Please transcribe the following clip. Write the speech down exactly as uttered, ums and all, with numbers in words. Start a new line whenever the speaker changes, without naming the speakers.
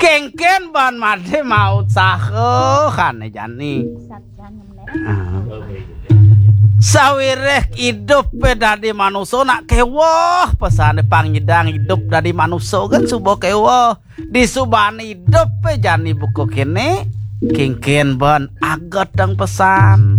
kengken ban made maut sahan jani sawireh hidup dari manusia nak kewoh pesan pangyedang hidup dari manusia kan subuh kewoh disubani hidup jani buku kene kengken ban agat dang pesan